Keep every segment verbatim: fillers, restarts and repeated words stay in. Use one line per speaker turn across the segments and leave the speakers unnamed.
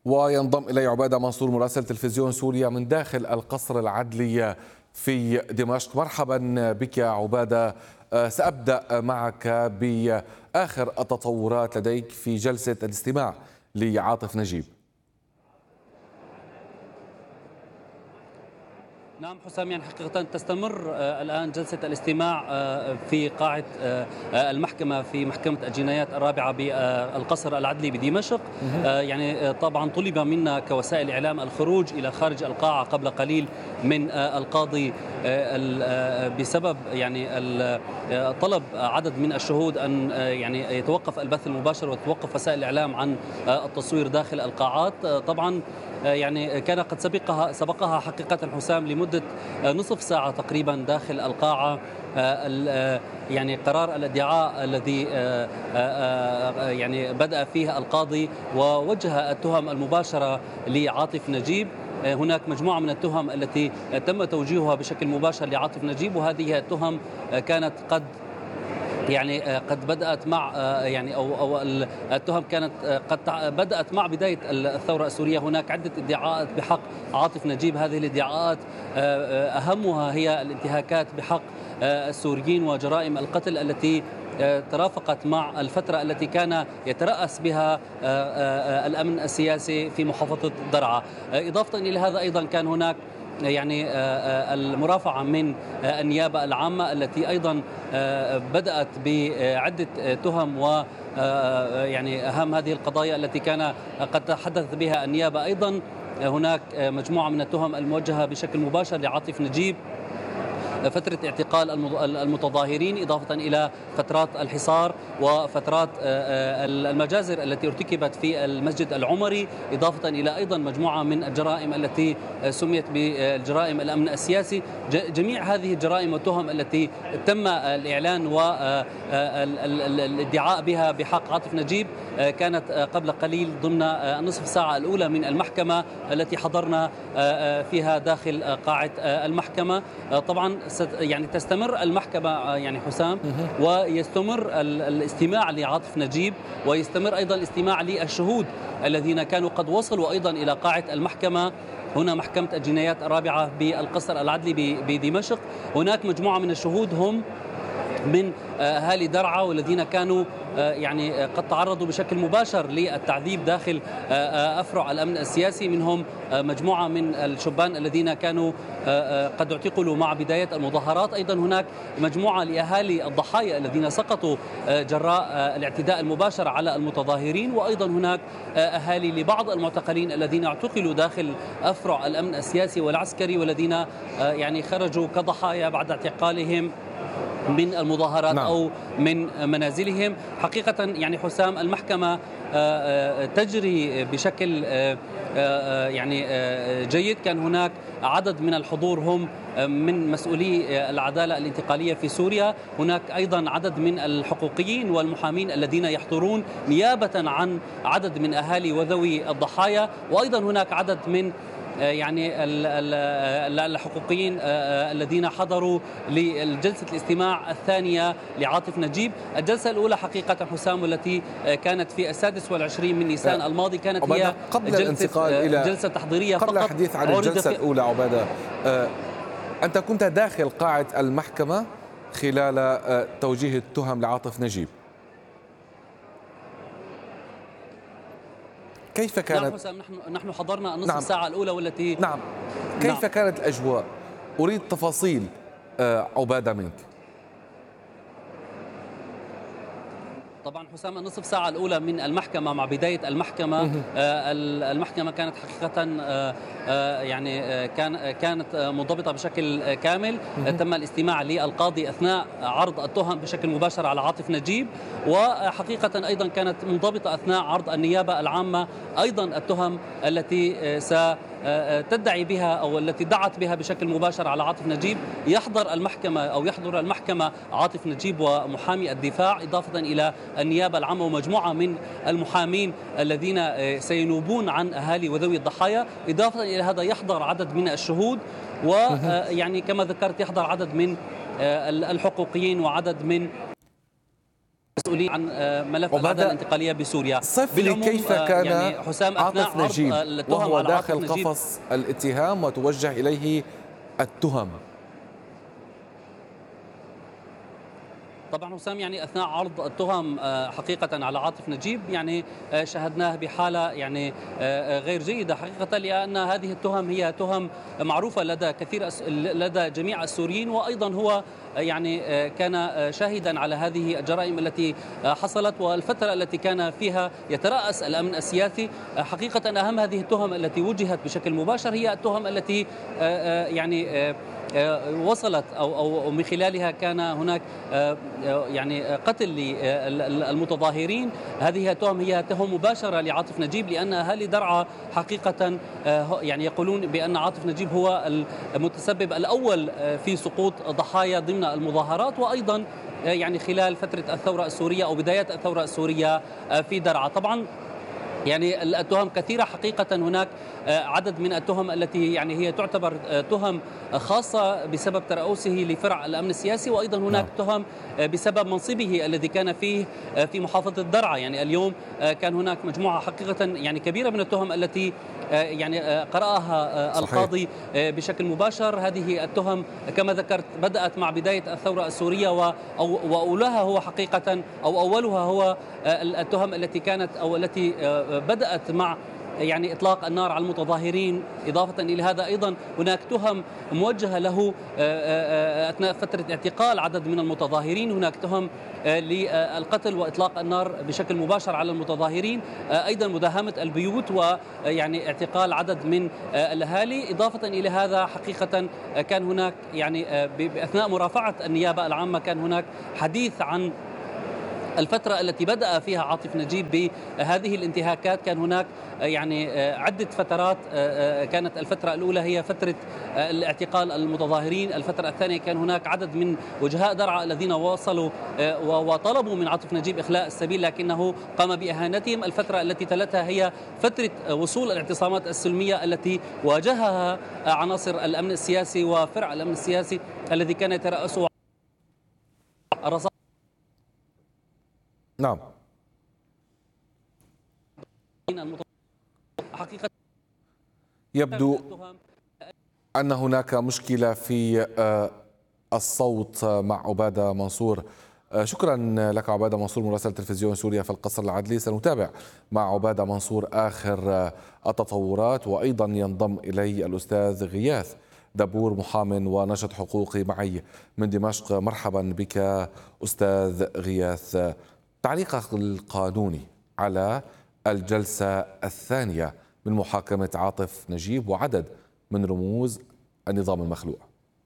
وينضم إلي عبادة منصور مراسل تلفزيون سوريا من داخل القصر العدلي في دمشق. مرحبا بك يا عبادة. سأبدأ معك بآخر التطورات لديك في جلسة الاستماع لعاطف نجيب.
نعم حسام، يعني حقيقة تستمر الآن جلسة الاستماع في قاعة المحكمة في محكمة الجنايات الرابعة بالقصر العدلي بدمشق. يعني طبعا طلب منا كوسائل إعلام الخروج إلى خارج القاعة قبل قليل من القاضي بسبب يعني طلب عدد من الشهود أن يعني يتوقف البث المباشر وتتوقف وسائل الإعلام عن التصوير داخل القاعات. طبعا يعني كان قد سبقها سبقها حقيقة حسام لمدة نصف ساعة تقريبا داخل القاعة يعني قرار الادعاء الذي يعني بدأ فيه القاضي ووجه التهم المباشرة لعاطف نجيب. هناك مجموعة من التهم التي تم توجيهها بشكل مباشر لعاطف نجيب، وهذه التهم كانت قد يعني قد بدأت مع يعني أو أو التهم كانت قد بدأت مع بداية الثورة السورية. هناك عدة ادعاءات بحق عاطف نجيب. هذه الادعاءات أهمها هي الانتهاكات بحق السوريين وجرائم القتل التي ترافقت مع الفترة التي كان يترأس بها الأمن السياسي في محافظة درعا. إضافة إلى هذا أيضا كان هناك يعني المرافعة من النيابة العامة التي أيضا بدأت بعدة تهم و يعني أهم هذه القضايا التي كان قد تحدث بها النيابة. أيضا هناك مجموعة من التهم الموجهة بشكل مباشر لعاطف نجيب، فترة اعتقال المتظاهرين، إضافة إلى فترات الحصار وفترات المجازر التي ارتكبت في المسجد العمري، إضافة إلى أيضا مجموعة من الجرائم التي سميت بالجرائم الأمن السياسي. جميع هذه الجرائم والتهم التي تم الإعلان والادعاء بها بحق عاطف نجيب كانت قبل قليل ضمن النصف ساعة الأولى من المحكمة التي حضرنا فيها داخل قاعة المحكمة. طبعا يعني تستمر المحكمة يعني حسام، ويستمر الاستماع لعاطف نجيب، ويستمر أيضا الاستماع للشهود الذين كانوا قد وصلوا أيضا إلى قاعة المحكمة هنا محكمة الجنايات الرابعة بالقصر العدلي بدمشق. هناك مجموعة من الشهود هم من أهالي درعا والذين كانوا يعني قد تعرضوا بشكل مباشر للتعذيب داخل أفرع الأمن السياسي، منهم مجموعة من الشبان الذين كانوا قد اعتقلوا مع بداية المظاهرات. أيضا هناك مجموعة لأهالي الضحايا الذين سقطوا جراء الاعتداء المباشر على المتظاهرين، وأيضا هناك أهالي لبعض المعتقلين الذين اعتقلوا داخل أفرع الأمن السياسي والعسكري والذين يعني خرجوا كضحايا بعد اعتقالهم من المظاهرات نعم. أو من منازلهم. حقيقة يعني حسام المحكمة تجري بشكل يعني جيد. كان هناك عدد من الحضور هم من مسؤولي العدالة الانتقالية في سوريا، هناك أيضا عدد من الحقوقيين والمحامين الذين يحضرون نيابة عن عدد من أهالي وذوي الضحايا، وأيضا هناك عدد من يعني الحقوقيين الذين حضروا لجلسة الاستماع الثانية لعاطف نجيب. الجلسة الأولى حقيقة حسام والتي كانت في السادس والعشرين من نيسان الماضي كانت هي
قبل الانتقال إلى
جلسة تحضيرية
قبل
فقط.
الحديث عن الجلسة الأولى عبادة، أنت كنت داخل قاعة المحكمة خلال توجيه التهم لعاطف نجيب، كيف كانت؟
نعم حسام، نحن نحن حضرنا النصف
نعم.
ساعة الأولى والتي
نعم كيف
نعم.
كانت الأجواء؟ أريد تفاصيل عبادة منك.
طبعا حسام النصف ساعة الأولى من المحكمة مع بداية المحكمة المحكمة كانت حقيقة يعني كان كانت منضبطة بشكل كامل. تم الاستماع للقاضي أثناء عرض التهم بشكل مباشر على عاطف نجيب، وحقيقة أيضا كانت منضبطة أثناء عرض النيابة العامة أيضا التهم التي ستدعي بها أو التي دعت بها بشكل مباشر على عاطف نجيب. يحضر المحكمة أو يحضر المحكمة عاطف نجيب ومحامي الدفاع، إضافة إلى النيابة العامة ومجموعة من المحامين الذين سينوبون عن أهالي وذوي الضحايا. إضافة إلى هذا يحضر عدد من الشهود، ويعني كما ذكرت يحضر عدد من الحقوقيين وعدد من مسؤولين عن ملف العدالة الانتقالية بسوريا.
صف لي كيف كان
يعني حسام
عاطف نجيب وهو داخل
نجيب
قفص الاتهام وتوجه إليه التهم؟
طبعا حسام، يعني اثناء عرض التهم حقيقه على عاطف نجيب يعني شاهدناه بحاله يعني غير جيده حقيقه، لان هذه التهم هي تهم معروفه لدى كثير لدى جميع السوريين، وايضا هو يعني كان شاهدا على هذه الجرائم التي حصلت والفتره التي كان فيها يترأس الامن السياسي. حقيقه اهم هذه التهم التي وجهت بشكل مباشر هي التهم التي يعني وصلت او او من خلالها كان هناك يعني قتل للمتظاهرين. هذه التهم هي تهم مباشره لعاطف نجيب، لان اهالي درعا حقيقه يعني يقولون بان عاطف نجيب هو المتسبب الاول في سقوط ضحايا ضمن المظاهرات، وايضا يعني خلال فتره الثوره السوريه او بدايات الثوره السوريه في درعا. طبعا يعني التهم كثيرة حقيقة، هناك عدد من التهم التي يعني هي تعتبر تهم خاصة بسبب ترأسه لفرع الأمن السياسي، وأيضا هناك نعم. تهم بسبب منصبه الذي كان فيه في محافظة درعا. يعني اليوم كان هناك مجموعة حقيقة يعني كبيرة من التهم التي يعني قرأها صحيح. القاضي بشكل مباشر. هذه التهم كما ذكرت بدأت مع بداية الثورة السورية، وأولها هو حقيقة أو أولها هو التهم التي كانت أو التي بدأت مع يعني إطلاق النار على المتظاهرين. إضافة إلى هذا أيضا هناك تهم موجهة له أثناء فترة اعتقال عدد من المتظاهرين، هناك تهم للقتل وإطلاق النار بشكل مباشر على المتظاهرين، أيضا مداهمة البيوت ويعني اعتقال عدد من الأهالي. إضافة إلى هذا حقيقة كان هناك يعني أثناء مرافعة النيابة العامة كان هناك حديث عن الفترة التي بدأ فيها عاطف نجيب بهذه الانتهاكات. كان هناك يعني عدة فترات، كانت الفترة الأولى هي فترة الاعتقال المتظاهرين، الفترة الثانية كان هناك عدد من وجهاء درعا الذين وصلوا وطلبوا من عاطف نجيب إخلاء السبيل لكنه قام بإهانتهم. الفترة التي تلتها هي فترة وصول الاعتصامات السلمية التي واجهها عناصر الأمن السياسي وفرع الأمن السياسي الذي كان يترأسه الرصاص.
نعم.
حقيقة
يبدو أن هناك مشكلة في الصوت مع عبادة منصور. شكرا لك عبادة منصور مراسل تلفزيون سوريا في القصر العدلي. سنتابع مع عبادة منصور آخر التطورات، وأيضا ينضم إلي الأستاذ غياث دبور محام وناشط حقوقي معي من دمشق. مرحبا بك أستاذ غياث. تعليقك القانوني على الجلسة الثانية من محاكمة عاطف نجيب وعدد من رموز النظام المخلوع.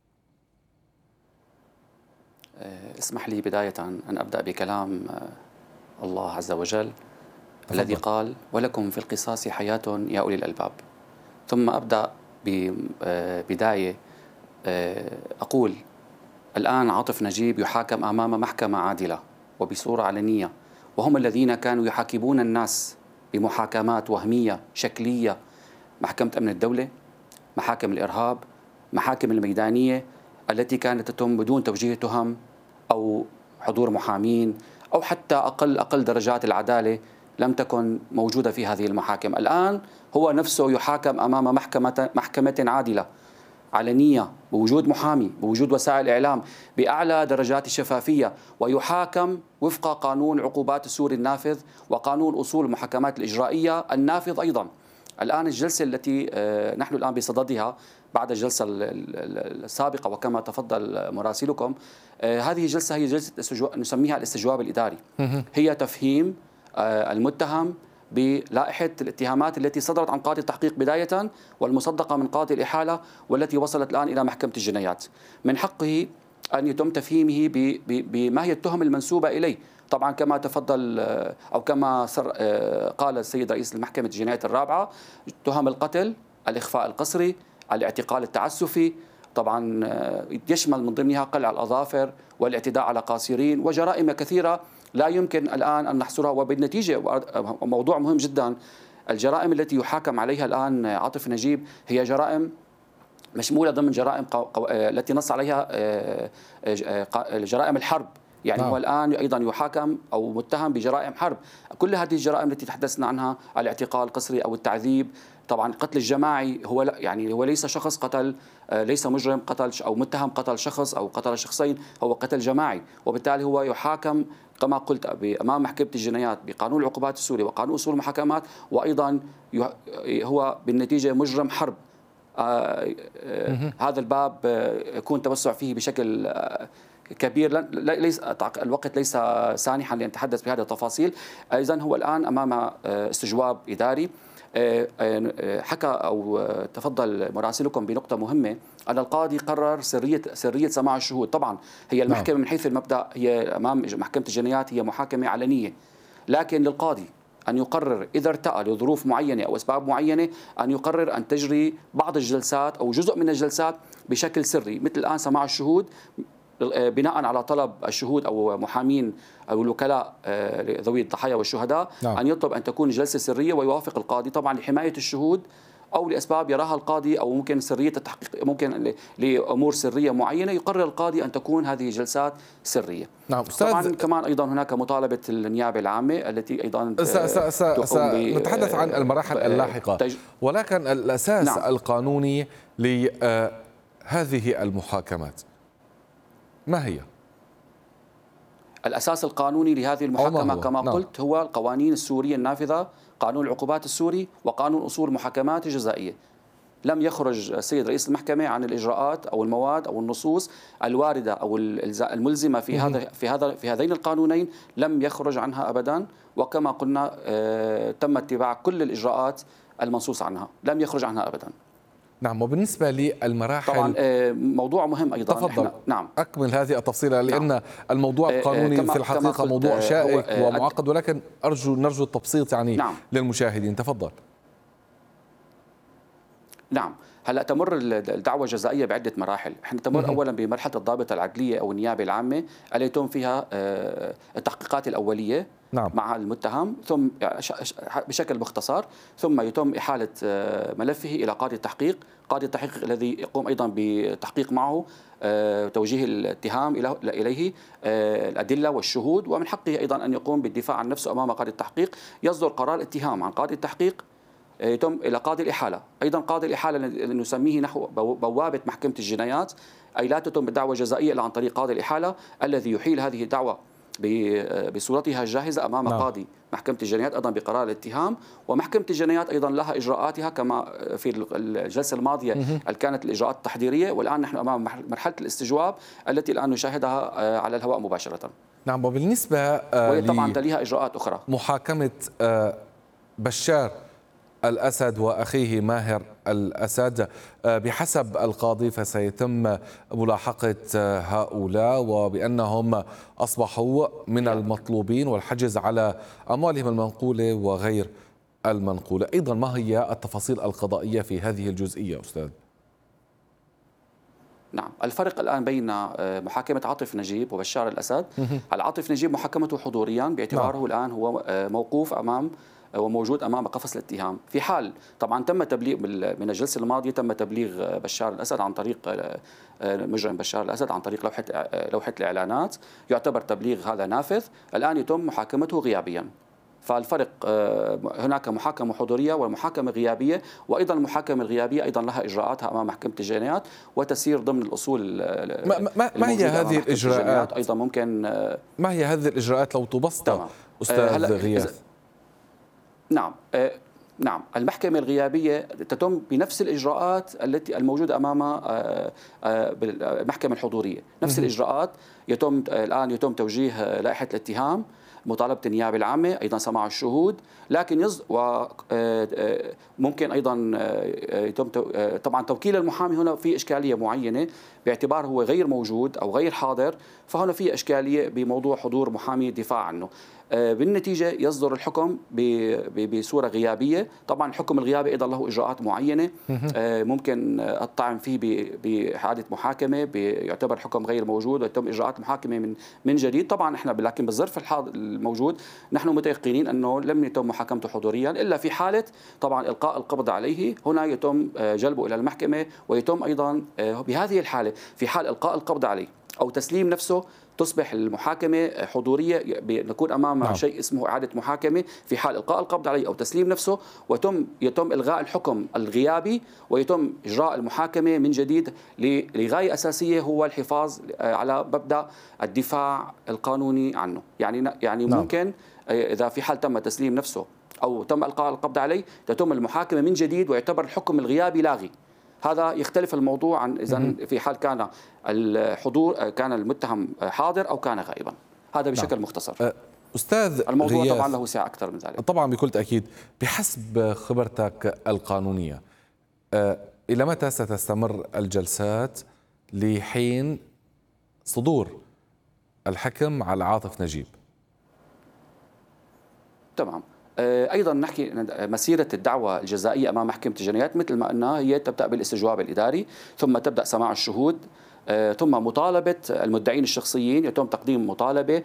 اسمح لي بداية أن أبدأ بكلام الله عز وجل تفضل. الذي قال: ولكم في القصاص حياة يا أولي الألباب. ثم أبدأ ببداية أقول: الآن عاطف نجيب يحاكم أمام محكمة عادلة وبصورة علنية، وهم الذين كانوا يحاكمون الناس بمحاكمات وهمية شكلية، محكمة أمن الدولة، محاكم الإرهاب، محاكم الميدانية التي كانت تتم بدون توجيه تهم أو حضور محامين أو حتى أقل أقل درجات العدالة لم تكن موجودة في هذه المحاكم. الآن هو نفسه يحاكم أمام محكمة محكمة عادلة علنية بوجود محامي، بوجود وسائل إعلام، بأعلى درجات الشفافية، ويحاكم وفق قانون عقوبات السوري النافذ وقانون أصول المحاكمات الإجرائية النافذ أيضا. الآن الجلسة التي نحن الآن بصددها بعد الجلسة السابقة وكما تفضل مراسلكم، هذه الجلسة هي جلسة نسميها الاستجواب الإداري، هي تفهيم المتهم بلائحة الاتهامات التي صدرت عن قاضي التحقيق بداية والمصدقة من قاضي الإحالة والتي وصلت الآن إلى محكمة الجنايات. من حقه أن يتم تفهيمه بما هي التهم المنسوبة إليه. طبعا كما تفضل أو كما قال السيد رئيس المحكمة الجنايات الرابعة: تهم القتل، الإخفاء القسري، الاعتقال التعسفي، طبعا يشمل من ضمنها قلع الأظافر والاعتداء على قاصرين وجرائم كثيرة لا يمكن الآن أن نحصرها. وبالنتيجة موضوع مهم جدا، الجرائم التي يحاكم عليها الآن عاطف نجيب هي جرائم مشمولة ضمن جرائم قو... قو... التي نص عليها جرائم الحرب يعني
نعم.
هو الآن أيضا يحاكم أو متهم بجرائم حرب. كل هذه الجرائم التي تحدثنا عنها، الاعتقال القسري أو التعذيب، طبعا القتل الجماعي، هو يعني هو ليس شخص قتل، ليس مجرم قتل أو متهم قتل شخص أو قتل شخصين، هو قتل جماعي، وبالتالي هو يحاكم كما قلت أمام محكمة الجنايات بقانون العقوبات السوري وقانون أصول المحاكمات، وأيضا هو بالنتيجة مجرم حرب. آه آه هذا الباب آه يكون توسع فيه بشكل آه كبير. ليس الوقت ليس سانحا لنتحدث بهذه التفاصيل. إذن هو الآن أمام استجواب إداري. حكى أو تفضل مراسلكم بنقطة مهمة، أن القاضي قرر سرية سرية سماع الشهود. طبعا هي المحكمة من حيث المبدأ هي أمام محكمة الجنايات هي محاكمة علنية، لكن للقاضي أن يقرر إذا ارتأى لظروف معينة أو أسباب معينة أن يقرر أن تجري بعض الجلسات أو جزء من الجلسات بشكل سري، مثل الآن سماع الشهود بناء على طلب الشهود أو محامين أو الوكلاء ذوي الضحايا والشهداء. نعم. أن يطلب أن تكون جلسة سرية ويوافق القاضي، طبعا لحماية الشهود أو لأسباب يراها القاضي أو ممكن سرية التحقيق، ممكن لأمور سرية معينة يقرر القاضي أن تكون هذه جلسات سرية.
نعم.
طبعا كمان أيضا هناك مطالبة النيابة العامة التي أيضا
سنتحدث عن المراحل اللاحقة، ولكن الأساس نعم. القانوني لهذه المحاكمات ما هي؟
الأساس القانوني لهذه المحاكمة كما نعم. قلت هو القوانين السورية النافذة، قانون العقوبات السوري وقانون أصول المحاكمات الجزائية. لم يخرج السيد رئيس المحكمة عن الإجراءات أو المواد أو النصوص الواردة أو الملزمة في هذا في هذا في هذين القانونين، لم يخرج عنها أبدا، وكما قلنا آه تم اتباع كل الإجراءات المنصوص عنها، لم يخرج عنها أبدا.
نعم. وبالنسبة للمراحل
طبعا موضوع مهم أيضا.
تفضل.
نعم.
أكمل هذه التفصيلة، لأن نعم. الموضوع القانوني في الحقيقة موضوع شائك ومعقد، ولكن أرجو نرجو التبسيط يعني نعم. للمشاهدين. تفضل.
نعم. هلا تمر الدعوة الجزائية بعدة مراحل. احنا تمر مه. اولا بمرحلة الضابطة العدلية او النيابة العامة التي يتم فيها التحقيقات الأولية نعم. مع المتهم، ثم بشكل مختصر ثم يتم إحالة ملفه إلى قاضي التحقيق، قاضي التحقيق الذي يقوم أيضا بتحقيق معه، توجيه الاتهام إليه الأدلة والشهود، ومن حقه أيضا أن يقوم بالدفاع عن نفسه أمام قاضي التحقيق. يصدر قرار اتهام عن قاضي التحقيق، يتم إلى قاضي الإحالة. أيضا قاضي الإحالة الذي نسميه نحو بوابة محكمة الجنايات، أي لا تتم بالدعوة الجزائية إلا عن طريق قاضي الإحالة الذي يحيل هذه الدعوة بصورتها الجاهزة أمام نعم. قاضي محكمة الجنايات أيضا بقرار الاتهام. ومحكمة الجنايات أيضا لها إجراءاتها كما في الجلسة الماضية اللي كانت الإجراءات التحضيرية، والآن نحن أمام مرحلة الاستجواب التي الآن نشاهدها على الهواء مباشرة.
نعم. وبالنسبة
وهي طبعا تليها إجراءات أخرى.
محاكمة بشار الأسد وأخيه ماهر الأسد، بحسب القاضي فسيتم ملاحقة هؤلاء وبأنهم أصبحوا من المطلوبين والحجز على أموالهم المنقولة وغير المنقولة. أيضا ما هي التفاصيل القضائية في هذه الجزئية أستاذ؟
نعم. الفرق الآن بين محاكمة عاطف نجيب وبشار الأسد، العاطف نجيب محاكمته حضوريا باعتباره نعم. الآن هو موقوف أمام وموجود أمام قفص الاتهام. في حال طبعا تم تبليغ من الجلسة الماضية، تم تبليغ بشار الأسد عن طريق مجرم بشار الأسد عن طريق لوحة لوحة الإعلانات، يعتبر تبليغ هذا نافذ. الآن يتم محاكمته غيابيا. فالفرق هناك محاكمة حضورية والمحاكمة غيابية، وأيضا المحاكمة الغيابية أيضا لها إجراءاتها أمام محكمة الجنايات وتسير ضمن الأصول.
ما, ما, ما هي هذه الإجراءات؟
أيضا ممكن
ما هي هذه الإجراءات لو تبسط أستاذ غياث؟
نعم. نعم. المحكمة الغيابية تتم بنفس الإجراءات التي الموجودة أمام المحكمة الحضورية، نفس الإجراءات. يتم الآن يتم توجيه لائحة الاتهام، مطالبة النيابة العامة، أيضا سماع الشهود، لكن يز وممكن أيضا يتم طبعا توكيل المحامي. هنا في إشكالية معينة باعتبار هو غير موجود أو غير حاضر، فهنا في إشكالية بموضوع حضور محامي الدفاع عنه. بالنتيجة يصدر الحكم بصورة غيابية. طبعا الحكم الغيابي أيضا له إجراءات معينة، ممكن الطعن فيه بإعادة محاكمة، يعتبر حكم غير موجود ويتم إجراءات محاكمة من من جديد. طبعا احنا لكن بالظرف الحاضر الموجود نحن متيقنين أنه لم يتم محاكمته حضوريا إلا في حالة طبعا إلقاء القبض عليه. هنا يتم جلبه إلى المحكمة، ويتم أيضا بهذه الحالة في حال إلقاء القبض عليه أو تسليم نفسه تصبح المحاكمة حضورية، نكون أمام
نعم.
شيء اسمه إعادة محاكمة في حال إلقاء القبض عليه أو تسليم نفسه، ويتم يتم إلغاء الحكم الغيابي ويتم إجراء المحاكمة من جديد لغاية أساسية، هو الحفاظ على مبدأ الدفاع القانوني عنه. يعني يعني
نعم.
ممكن إذا في حال تم تسليم نفسه أو تم إلقاء القبض عليه تتم المحاكمة من جديد ويعتبر الحكم الغيابي لاغي. هذا يختلف الموضوع عن إذا في حال كان الحضور كان المتهم حاضر أو كان غائبا. هذا بشكل نعم. مختصر.
أستاذ
الموضوع
غياث
طبعا له سعة أكثر من ذلك.
طبعا بكل تأكيد. بحسب خبرتك القانونية، إلى متى ستستمر الجلسات لحين صدور الحكم على عاطف نجيب؟
تمام. أيضا نحكي مسيرة الدعوة الجزائية أمام محكمة الجنايات مثل ما قلنا هي تبدأ بالاستجواب الإداري، ثم تبدأ سماع الشهود، ثم مطالبة المدعين الشخصيين، يتم تقديم مطالبة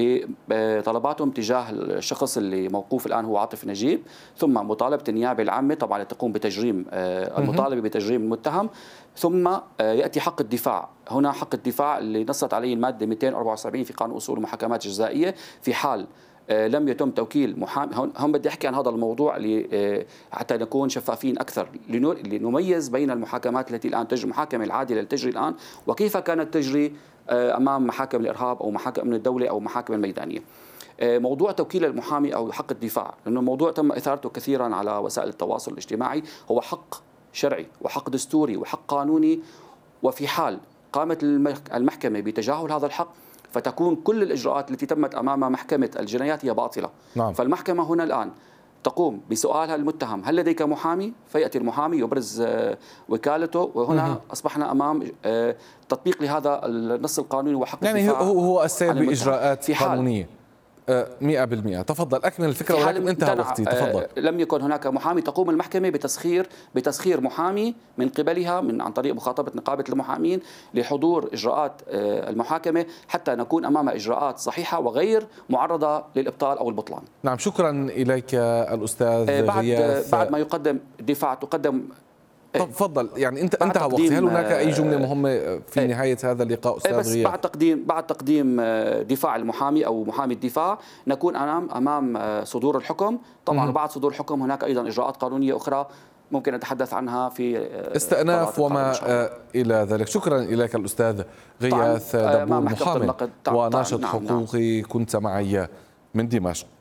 بطلباتهم تجاه الشخص اللي موقوف الآن هو عاطف نجيب، ثم مطالبة النيابة العامة طبعا تقوم بتجريم المطالبة بتجريم المتهم، ثم يأتي حق الدفاع. هنا حق الدفاع اللي نصت عليه المادة مئتين وأربعة وسبعين في قانون أصول المحاكمات الجزائية في حال لم يتم توكيل محامي. هم بدي أحكي عن هذا الموضوع حتى نكون شفافين أكثر، لنميز بين المحاكمات التي الآن تجري، المحاكمة العادلة التي تجري الآن وكيف كانت تجري أمام محاكم الإرهاب أو محاكم من الدولة أو محاكم الميدانية. موضوع توكيل المحامي أو حق الدفاع، لأنه الموضوع تم إثارته كثيرا على وسائل التواصل الاجتماعي، هو حق شرعي وحق دستوري وحق قانوني، وفي حال قامت المحكمة بتجاهل هذا الحق فتكون كل الإجراءات التي تمت أمام محكمة الجنايات هي باطلة.
نعم.
فالمحكمة هنا الآن تقوم بسؤالها المتهم هل لديك محامي؟ فيأتي المحامي يبرز وكالته، وهنا مم. أصبحنا أمام تطبيق لهذا النص القانوني وحق
يعني
الدفاع.
هو هو السير بإجراءات قانونية مئة بالمئة. تفضل أكمل الفكرة ولكن انتهى وقتي. تفضل.
لم يكن هناك محامي، تقوم المحكمة بتسخير بتسخير محامي من قبلها من عن طريق مخاطبة نقابة المحامين لحضور إجراءات المحاكمة حتى نكون أمام إجراءات صحيحة وغير معرضة للإبطال أو البطلان.
نعم، شكرا إليك الأستاذ
بعد
غياث.
بعد ما يقدم دفاع تقدم.
تفضل. يعني انت انتهى وقتي. هل هناك اي جمله مهمه في نهايه هذا اللقاء استاذ
بس
غياث؟
بعد تقديم بعد تقديم دفاع المحامي او محامي الدفاع نكون امام امام صدور الحكم. طبعا بعد صدور الحكم هناك ايضا اجراءات قانونيه اخرى ممكن نتحدث عنها في
استئناف وما الى ذلك. شكرا اليك الاستاذ غياث دبور، محامي وناشط حقوقي، كنت معي من دمشق.